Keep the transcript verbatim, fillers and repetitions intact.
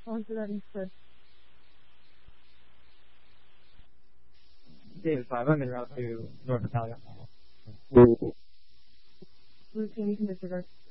On to that instead. David five, I'm en route to North Italia. Blue team, you can disregard.